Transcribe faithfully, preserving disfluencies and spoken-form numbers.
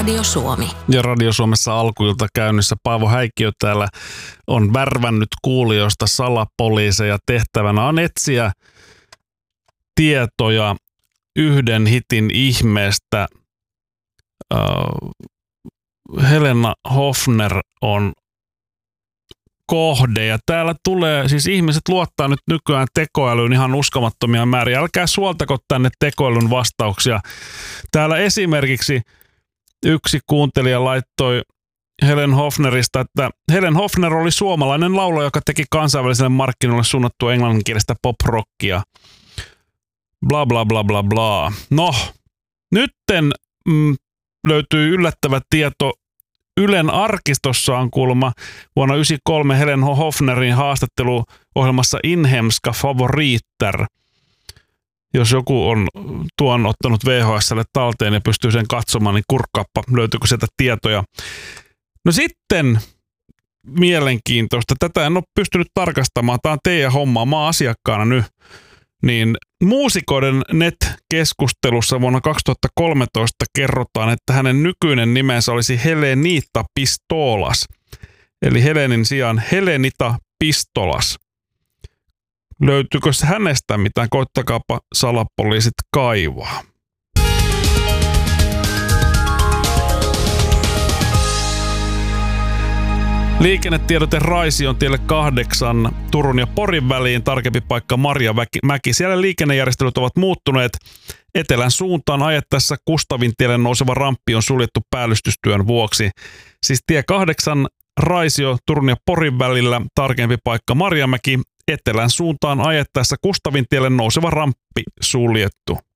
Radio Suomi. Ja Radio Suomessa alkuilta käynnissä Paavo Häikkiö täällä on värvännyt kuulijoista salapoliiseja. Tehtävänä on etsiä tietoja yhden hitin ihmeestä. Uh, Helena Hoffner on kohde ja täällä tulee, siis ihmiset luottaa nyt nykyään tekoälyyn ihan uskomattomia määriä. Älkää suoltako tänne tekoälyn vastauksia. Täällä esimerkiksi yksi kuuntelija laittoi Helen Hoffnerista, että Helen Hoffner oli suomalainen laulaja, joka teki kansainväliselle markkinoille suunnattua englanninkielistä pop-rockia. Bla bla bla bla bla. No, nytten mm, löytyy yllättävä tieto. Ylen arkistossa on kuulemma vuonna yhdeksänkymmentäkolme Helen Hoffnerin haastatteluohjelmassa Inhemska favoriter. Jos joku on tuon ottanut V H S:lle talteen ja pystyy sen katsomaan, niin kurkkaappa, löytyykö sieltä tietoja. No sitten mielenkiintoista. Tätä en ole pystynyt tarkastamaan. Tämä on teidän hommaa. Mä oon asiakkaana nyt. Niin muusikoiden net-keskustelussa vuonna kaksituhattakolmetoista kerrotaan, että hänen nykyinen nimensä olisi Helenita Pistolas. Eli Helenin sijaan Helenita Pistolas. Löytyykö hänestä mitään? Koittakaapa salapoliisit kaivaa. Liikennetiedote Raision tielle kahdeksan Turun ja Porin väliin, tarkempi paikka Marjamäki. Siellä liikennejärjestelyt ovat muuttuneet. Etelän suuntaan ajettaessa Kustavintielle nouseva ramppi on suljettu päällystystyön vuoksi. Siis tie kahdeksan Raisio Turun ja Porin välillä, tarkempi paikka Marjamäki. Etelän suuntaan ajettaessa Kustavintielle nouseva ramppi suljettu.